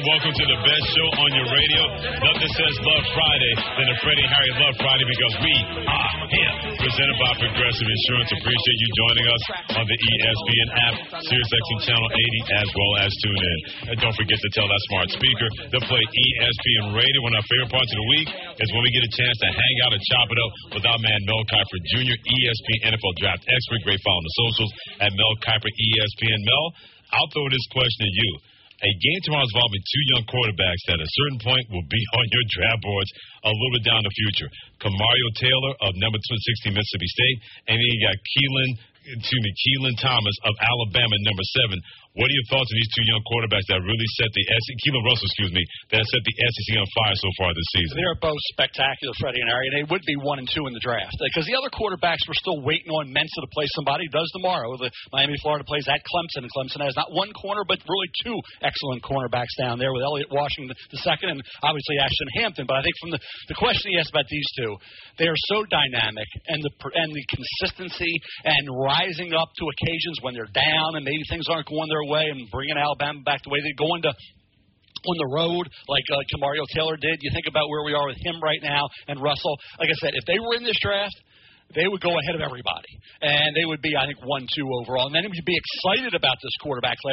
welcome to the best show on your radio. Nothing says Love Friday than the Freddie and Harry Love Friday because we are here. Presented by Progressive Insurance. Appreciate you joining us on the ESPN app, SiriusXM Channel 80, as well as TuneIn. And don't forget to tell that smart speaker to play ESPN Radio. One of our favorite parts of the week is when we get a chance to hang out and chop it up with our man Mel Kiper Jr., ESPN NFL Draft expert. Great follow on the socials at Mel Kiper ESPN. Mel, I'll throw this question to you. A game tomorrow is involving two young quarterbacks that at a certain point will be on your draft boards a little bit down the future. Kamario Taylor of number 16 Mississippi State, and then you got Keelan Thomas of Alabama, number 7. What are your thoughts on these two young quarterbacks that really set the Keelan Russell, that set the SEC on fire so far this season? They're both spectacular, Freddie and Harry. They would be 1 and 2 in the draft because the other quarterbacks were still waiting on Mensa to play somebody. He does tomorrow. The Miami, Florida plays at Clemson, and Clemson has not one corner but really 2 excellent cornerbacks down there with Elliott Washington II and obviously Ashton Hampton. But I think from the question he asked about these two, they are so dynamic, and the consistency and rising up to occasions when they're down and maybe things aren't going their way and bringing Alabama back the way they're going to on the road like Kamario Taylor did. You think about where we are with him right now and Russell. Like I said, if they were in this draft, they would go ahead of everybody, and they would be, I think, 1-2 overall. And then we'd be excited about this quarterback class.